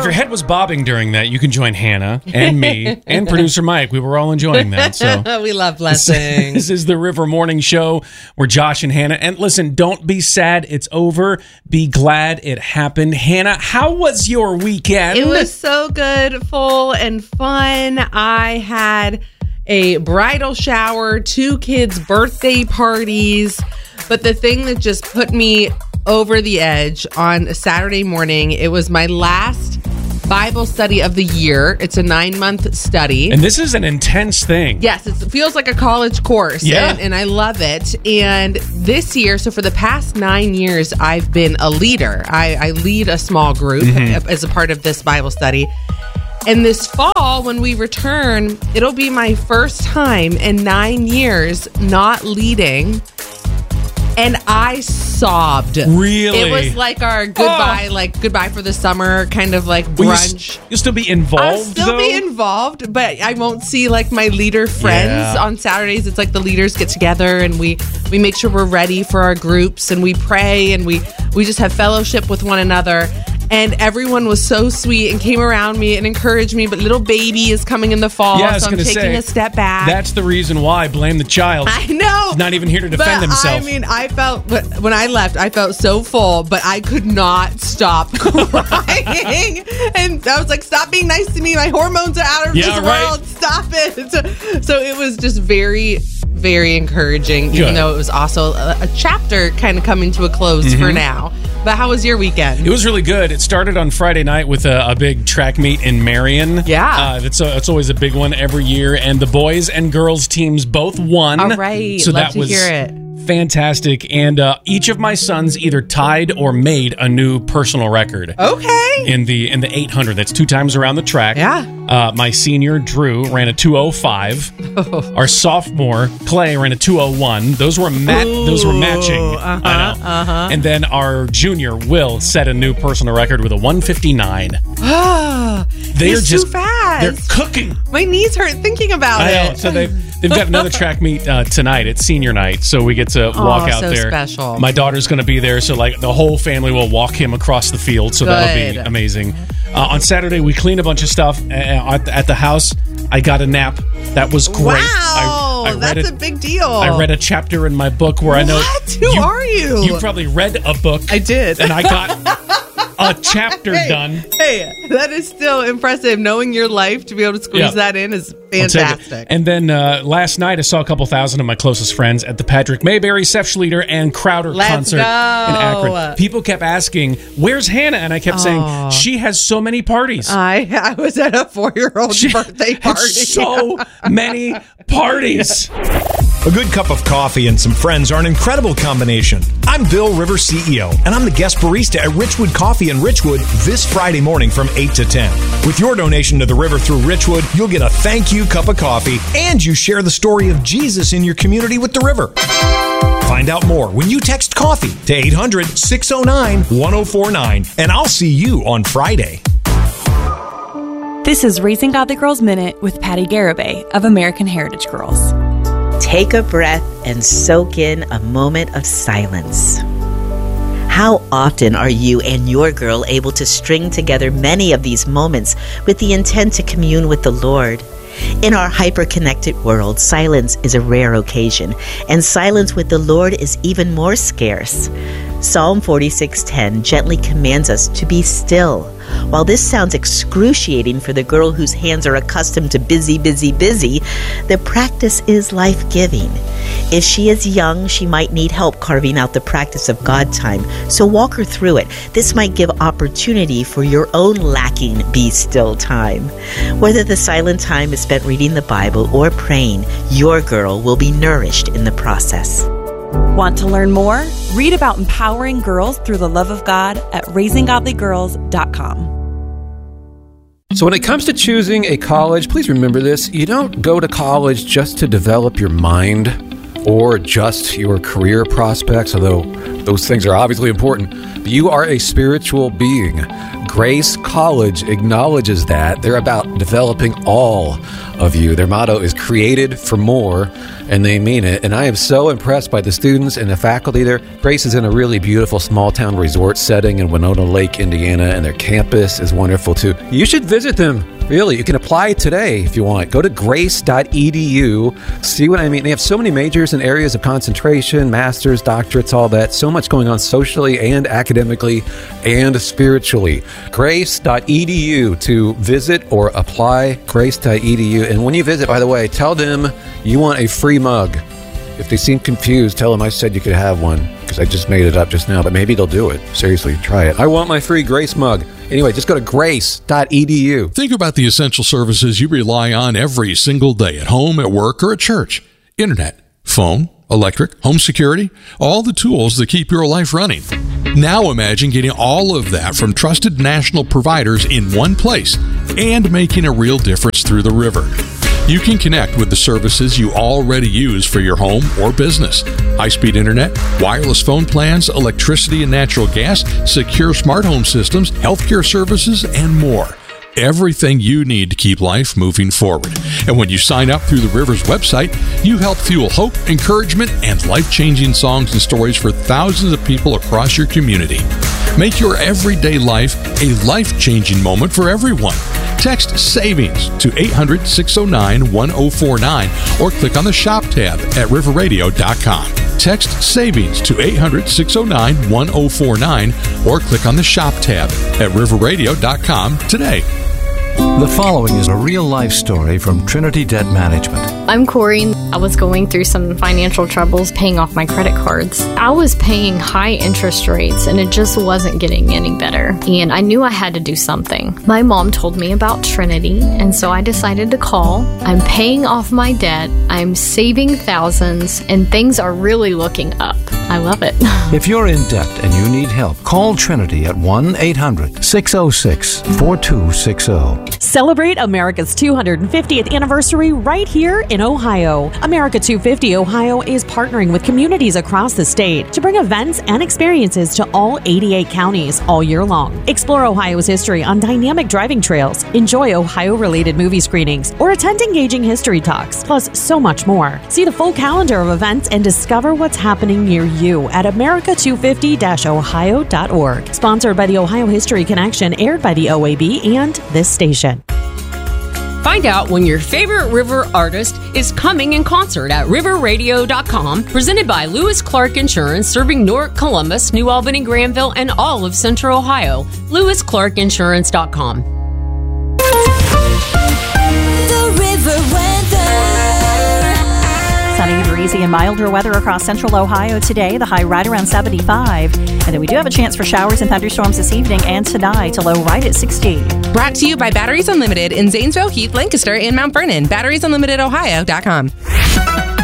your head was bobbing during that, you can join Hannah and me and producer Mike. We were all enjoying that. So we love blessings. This is the River Morning Show. We're Josh and Hannah. And listen, don't be sad. It's over. Be glad it happened. Hannah, how was your weekend? It was so good, full and fun. I had a bridal shower, 2 kids' birthday parties. But the thing that just put me over the edge on a Saturday morning, it was my last Bible study of the year. It's a 9-month study. And this is an intense thing. Yes, it feels like a college course. Yeah. And I love it. And this year, so for the past 9 years, I've been a leader. I lead a small group as a part of this Bible study. And this fall, when we return, it'll be my first time in 9 years not leading. And I sobbed. Really? It was like our goodbye for the summer, kind of like brunch. You'll still be involved, I'll still be involved, but I won't see like my leader friends on Saturdays. It's like the leaders get together and we make sure we're ready for our groups and we pray and we just have fellowship with one another. And everyone was so sweet and came around me and encouraged me. But little baby is coming in the fall, so I'm taking a step back. That's the reason why. Blame the child. I know. He's not even here to defend himself. I mean, I felt, when I left, I felt so full, but I could not stop crying. And I was like, stop being nice to me. My hormones are out of this world. Stop it. So it was just very, very encouraging, even though it was also a chapter kind of coming to a close for now. But how was your weekend? It was really good. It started on Friday night with a big track meet in Marion. Yeah. It's always a big one every year. And the boys and girls teams both won. All right. So Love to hear it. Fantastic. And each of my sons either tied or made a new personal record. Okay. In the 800. That's 2 times around the track. Yeah. My senior, Drew, ran a 2:05. Our sophomore, Clay, ran a 2:01. Those were matching. I know. And then our junior, Will, set a new personal record with a 1:59. They're just too fast. They're cooking. My knees hurt thinking about it. I know. So they've got another track meet tonight. It's senior night, so we get to walk out there. Special. My daughter's going to be there, so like the whole family will walk him across the field. So that'll be amazing. On Saturday, we cleaned a bunch of stuff at the house. I got a nap. That was great. Wow, that's a big deal. I read a chapter in my book where I know. Who are you? You probably read a book. I did. And I got a chapter done. Hey, that is still impressive. Knowing your life to be able to squeeze that in is fantastic. And then last night I saw a couple thousand of my closest friends at the Patrick Mayberry, Seth Schlueter, and Crowder concert in Akron. People kept asking, "Where's Hannah?" And I kept saying, "She has so many parties." I was at a 4-year-old's birthday party. So many parties. A good cup of coffee and some friends are an incredible combination. I'm Bill Rivers, CEO, and I'm the guest barista at Richwood Coffee in Richwood this Friday morning from 8 to 10. With your donation to the river through Richwood, you'll get a thank you cup of coffee, and you share the story of Jesus in your community with the river. Find out more when you text coffee to 800-609-1049, and I'll see you on Friday. This is Raising Godly Girls Minute with Patty Garibay of American Heritage Girls. Take a breath and soak in a moment of silence. How often are you and your girl able to string together many of these moments with the intent to commune with the Lord? In our hyper-connected world, silence is a rare occasion, and silence with the Lord is even more scarce. Psalm 46:10 gently commands us to be still. While this sounds excruciating for the girl whose hands are accustomed to busy, the practice is life-giving. If she is young, she might need help carving out the practice of God time, so walk her through it. This might give opportunity for your own lacking be still time. Whether the silent time is spent reading the Bible or praying, your girl will be nourished in the process. Want to learn more? Read about empowering girls through the love of God at raisinggodlygirls.com. So when it comes to choosing a college, please remember this. You don't go to college just to develop your mind or just your career prospects, although those things are obviously important. But you are a spiritual being. Grace College acknowledges that. They're about developing all of you. Their motto is created for more, and they mean it. And I am so impressed by the students and the faculty there. Grace is in a really beautiful small-town resort setting in Winona Lake, Indiana, and their campus is wonderful too. You should visit them. Really, you can apply today if you want. Go to grace.edu. See what I mean? They have so many majors and areas of concentration, masters, doctorates, all that. So much going on socially and academically and spiritually. Grace.edu to visit or apply. Grace.edu. And when you visit, by the way, tell them you want a free mug. If they seem confused, tell them I said you could have one, because I just made it up just now, but maybe they'll do it. Seriously, try it. I want my free Grace mug. Anyway, just go to grace.edu. Think about the essential services you rely on every single day at home, at work, or at church. Internet, phone, electric, home security, all the tools that keep your life running. Now imagine getting all of that from trusted national providers in one place and making a real difference through the river. You can connect with the services you already use for your home or business. High-speed internet, wireless phone plans, electricity and natural gas, secure smart home systems, healthcare services, and more. Everything you need to keep life moving forward. And when you sign up through the River's website, you help fuel hope, encouragement, and life-changing songs and stories for thousands of people across your community. Make your everyday life a life-changing moment for everyone. Text SAVINGS to 800-609-1049 or click on the Shop tab at riverradio.com. Text SAVINGS to 800-609-1049 or click on the Shop tab at riverradio.com today. The following is a real-life story from Trinity Debt Management. I'm Corey. I was going through some financial troubles paying off my credit cards. I was paying high interest rates and it just wasn't getting any better. And I knew I had to do something. My mom told me about Trinity, and so I decided to call. I'm paying off my debt. I'm saving thousands, and things are really looking up. I love it. If you're in debt and you need help, call Trinity at 1-800-606-4260. Celebrate America's 250th anniversary right here in Ohio. America 250 Ohio is partnering with communities across the state to bring events and experiences to all 88 counties all year long. Explore Ohio's history on dynamic driving trails, enjoy Ohio-related movie screenings, or attend engaging history talks, plus so much more. See the full calendar of events and discover what's happening near you at america250-ohio.org. Sponsored by the Ohio History Connection, aired by the OAB and this station. Find out when your favorite river artist is coming in concert at riverradio.com, presented by Lewis Clark Insurance, serving Newark, Columbus, New Albany, Granville, and all of Central Ohio. LewisClarkInsurance.com. The River Weather. Sunny, breezy, and milder weather across central Ohio today. The high right around 75. And then we do have a chance for showers and thunderstorms this evening and tonight. A low right at 60. Brought to you by Batteries Unlimited in Zanesville, Heath, Lancaster, and Mount Vernon. BatteriesUnlimitedOhio.com.